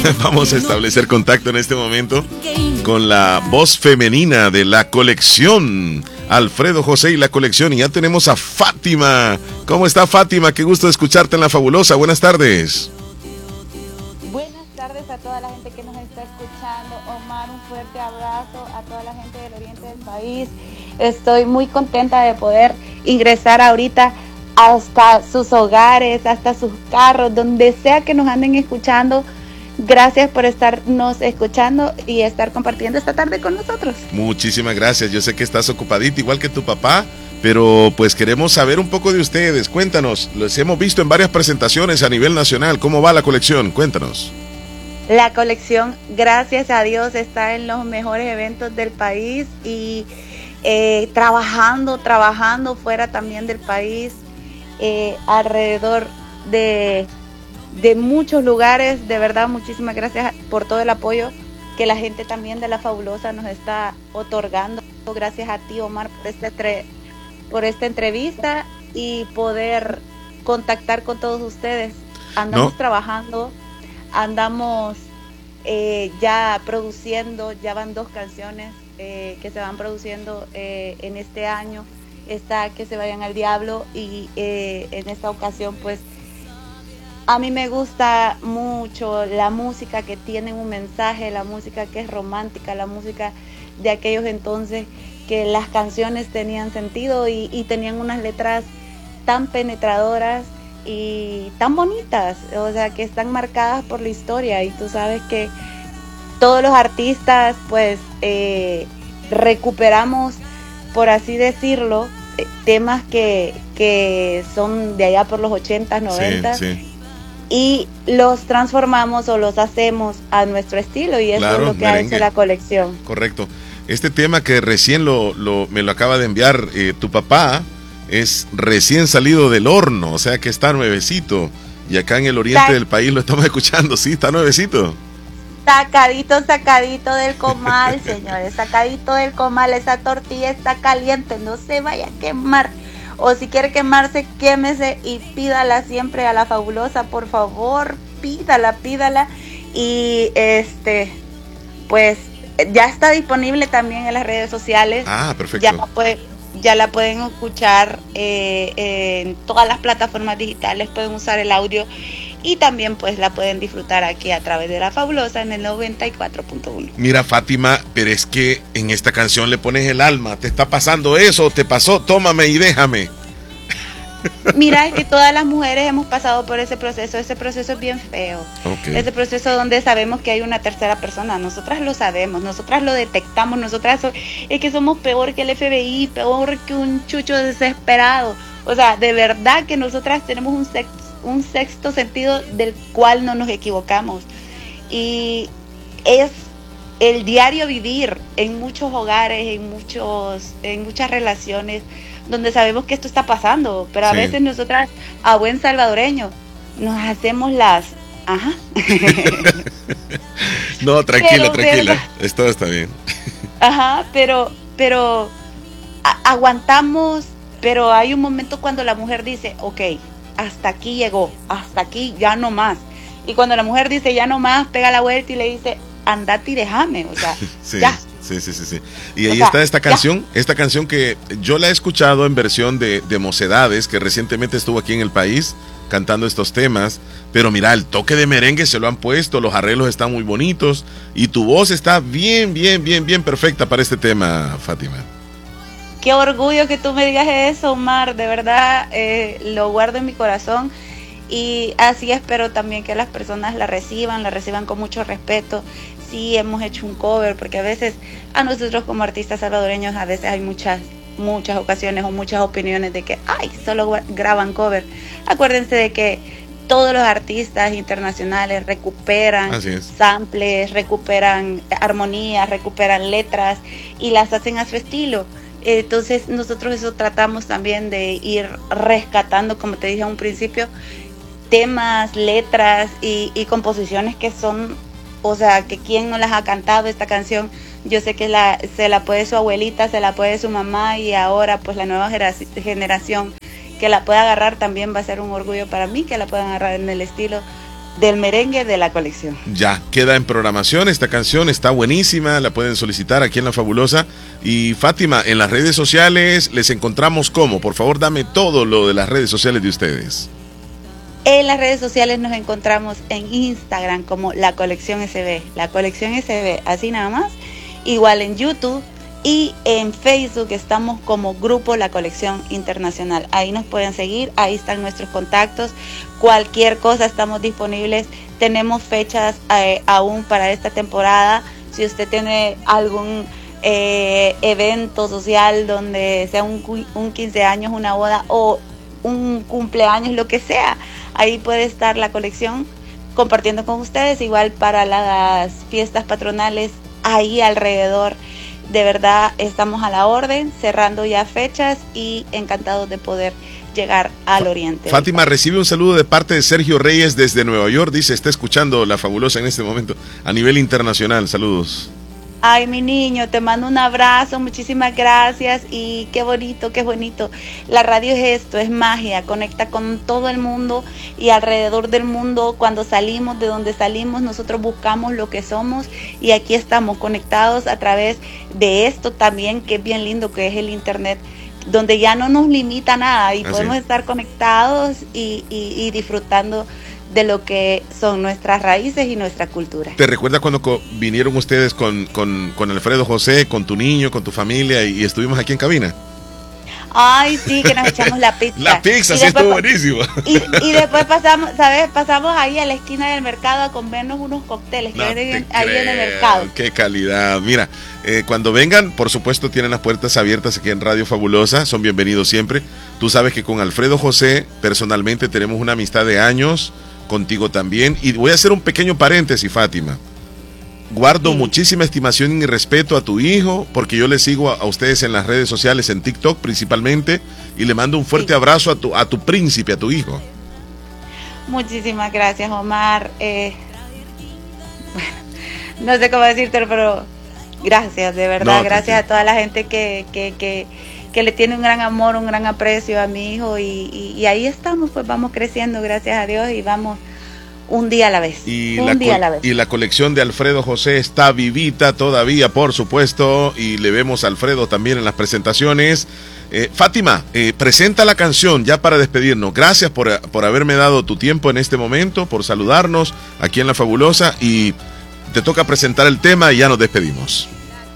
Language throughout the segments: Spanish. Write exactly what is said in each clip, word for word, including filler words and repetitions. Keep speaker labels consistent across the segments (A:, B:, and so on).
A: Vamos a establecer contacto en este momento con la voz femenina de la colección, Alfredo José y la colección. Y ya tenemos a Fátima. ¿Cómo está, Fátima? Qué gusto escucharte en La Fabulosa. Buenas tardes.
B: Buenas tardes a toda la gente que nos está escuchando. Omar, un fuerte abrazo a toda la gente del oriente del país. Estoy muy contenta de poder ingresar ahorita hasta sus hogares, hasta sus carros, donde sea que nos anden escuchando. Gracias por estarnos escuchando y estar compartiendo esta tarde con nosotros.
A: Muchísimas gracias. Yo sé que estás ocupadita igual que tu papá, pero pues queremos saber un poco de ustedes. Cuéntanos, los hemos visto en varias presentaciones a nivel nacional. ¿Cómo va la colección? Cuéntanos.
B: La colección, gracias a Dios, está en los mejores eventos del país y eh, trabajando, trabajando fuera también del país, eh, alrededor de... de muchos lugares. De verdad, muchísimas gracias por todo el apoyo que la gente también de La Fabulosa nos está otorgando. Gracias a ti, Omar, por esta, entre, por esta entrevista y poder contactar con todos ustedes. Andamos no. trabajando, andamos eh, ya produciendo, ya van dos canciones eh, que se van produciendo eh, en este año. Está Que se vayan al diablo y eh, en esta ocasión pues a mí me gusta mucho la música que tiene un mensaje, la música que es romántica, la música de aquellos entonces que las canciones tenían sentido y, y tenían unas letras tan penetradoras y tan bonitas, o sea, que están marcadas por la historia. Y tú sabes que todos los artistas pues eh, recuperamos, por así decirlo, temas que, que son de allá por los ochentas, noventas. Sí, sí. Y los transformamos o los hacemos a nuestro estilo, y eso claro, es lo que merengue. Hace la colección.
A: Correcto. Este tema que recién lo, lo me lo acaba de enviar eh, tu papá es recién salido del horno, o sea que está nuevecito. Y acá en el oriente está, del país lo estamos escuchando, sí, está nuevecito.
B: Sacadito, sacadito del comal, señores, sacadito del comal. Esa tortilla está caliente, no se vaya a quemar. O si quiere quemarse, quémese y pídala siempre a La Fabulosa, por favor, pídala, pídala. Y este, pues ya está disponible también en las redes sociales.
A: Ah, perfecto.
B: Ya la, puede, ya la pueden escuchar eh, en todas las plataformas digitales, pueden usar el audio y también pues la pueden disfrutar aquí a través de La Fabulosa en el noventa y cuatro punto uno.
A: Mira, Fátima, pero es que en esta canción le pones el alma. ¿Te está pasando eso? ¿Te pasó? Tómame y déjame.
B: Mira, es que todas las mujeres hemos pasado por ese proceso. Ese proceso es bien feo. Okay. Ese proceso donde sabemos que hay una tercera persona. Nosotras lo sabemos, nosotras lo detectamos. Nosotras so- es que somos peor que el F B I, peor que un chucho desesperado. O sea, de verdad que nosotras tenemos un sexo un sexto sentido del cual no nos equivocamos, y es el diario vivir en muchos hogares, en muchos, en muchas relaciones donde sabemos que esto está pasando, pero a sí. veces nosotras a buen salvadoreño nos hacemos las ajá.
A: No, tranquila, pero, tranquila, verdad, esto está bien.
B: Ajá, pero pero a- aguantamos, pero hay un momento cuando la mujer dice, okay, hasta aquí llegó, hasta aquí, ya no más. Y cuando la mujer dice ya no más, pega la vuelta y le dice, andate y déjame, o sea,
A: sí,
B: ya.
A: Sí, sí, sí, sí. Y ahí o sea, está esta canción, ya. esta canción que yo la he escuchado en versión de, de Mocedades, que recientemente estuvo aquí en el país cantando estos temas. Pero mira, el toque de merengue se lo han puesto, los arreglos están muy bonitos y tu voz está bien, bien, bien, bien perfecta para este tema, Fátima.
B: Qué orgullo que tú me digas eso, Omar, de verdad eh, lo guardo en mi corazón, y así espero también que las personas la reciban, la reciban con mucho respeto. Sí, hemos hecho un cover, porque a veces a nosotros como artistas salvadoreños a veces hay muchas, muchas ocasiones o muchas opiniones de que, ay, solo graban cover. Acuérdense de que todos los artistas internacionales recuperan samples, recuperan armonías, recuperan letras y las hacen a su estilo. Entonces nosotros eso tratamos también de ir rescatando, como te dije a un principio, temas, letras y, y composiciones que son, o sea, que quién no las ha cantado esta canción. Yo sé que la, se la puede su abuelita, se la puede su mamá, y ahora pues la nueva generación que la pueda agarrar también va a ser un orgullo para mí, que la puedan agarrar en el estilo del merengue de la colección.
A: Ya, queda en programación, esta canción está buenísima, la pueden solicitar aquí en La Fabulosa. Y Fátima, en las redes sociales les encontramos ¿cómo? Por favor, dame todo lo de las redes sociales de ustedes.
B: En las redes sociales nos encontramos en Instagram como La Colección S B, La Colección S B, así nada más. Igual en YouTube y en Facebook estamos como Grupo La Colección Internacional. Ahí nos pueden seguir, ahí están nuestros contactos. Cualquier cosa estamos disponibles. Tenemos fechas eh, aún para esta temporada. Si usted tiene algún eh, evento social donde sea un, un quince años, una boda o un cumpleaños, lo que sea, ahí puede estar la colección compartiendo con ustedes. Igual para las fiestas patronales, ahí alrededor. De verdad estamos a la orden, cerrando ya fechas y encantados de poder llegar al oriente.
A: Fátima recibe un saludo de parte de Sergio Reyes desde Nueva York. Dice, está escuchando La Fabulosa en este momento a nivel internacional. Saludos.
B: Ay, mi niño, te mando un abrazo, muchísimas gracias y qué bonito, qué bonito. La radio es esto, es magia, conecta con todo el mundo y alrededor del mundo. Cuando salimos de donde salimos, nosotros buscamos lo que somos y aquí estamos conectados a través de esto también, que es bien lindo, que es el internet, donde ya no nos limita nada y Así podemos es. estar conectados y, y, y disfrutando de lo que son nuestras raíces y nuestra cultura.
A: ¿Te recuerdas cuando co- vinieron ustedes con, con, con Alfredo José, con tu niño, con tu familia y, y estuvimos aquí en cabina?
B: Ay, sí, que nos echamos la pizza.
A: La pizza, sí, estuvo buenísimo.
B: Y, y después pasamos, ¿sabes? Pasamos ahí a la esquina del mercado a comernos unos cócteles que no venden ahí creo. en el mercado.
A: Qué calidad. Mira, eh, cuando vengan, por supuesto, tienen las puertas abiertas aquí en Radio Fabulosa. Son bienvenidos siempre. Tú sabes que con Alfredo José, personalmente, tenemos una amistad de años. Contigo también. Y voy a hacer un pequeño paréntesis, Fátima. Guardo sí. muchísima estimación y respeto a tu hijo, porque yo le sigo a, a ustedes en las redes sociales, en TikTok principalmente, y le mando un fuerte sí. abrazo a tu, a tu príncipe, a tu hijo.
B: Muchísimas gracias, Omar. Eh, bueno, no sé cómo decírtelo, pero gracias, de verdad. No, gracias a toda la gente que, que, que, que le tiene un gran amor, un gran aprecio a mi hijo y, y, y ahí estamos, pues vamos creciendo, gracias a Dios, y vamos un día a la vez.
A: Y,
B: un
A: la,
B: día a la vez.
A: Y la colección de Alfredo José está vivita todavía, por supuesto, y le vemos a Alfredo también en las presentaciones. Eh, Fátima, eh, presenta la canción ya para despedirnos. Gracias por, por haberme dado tu tiempo en este momento, por saludarnos aquí en La Fabulosa, y te toca presentar el tema y ya nos despedimos.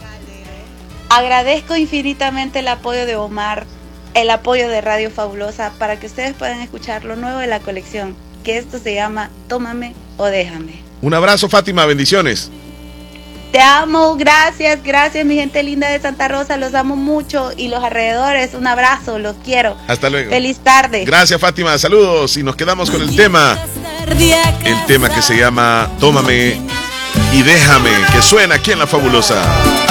B: Agradezco infinitamente el apoyo de Omar, el apoyo de Radio Fabulosa, para que ustedes puedan escuchar lo nuevo de la colección, que esto se llama Tómame o Déjame.
A: Un abrazo, Fátima, bendiciones.
B: Te amo, gracias, gracias mi gente linda de Santa Rosa, los amo mucho, y los alrededores, un abrazo, los quiero.
A: Hasta luego.
B: Feliz tarde.
A: Gracias, Fátima, saludos, y nos quedamos con el tema, el tema que se llama Tómame y Déjame, que suena aquí en La Fabulosa.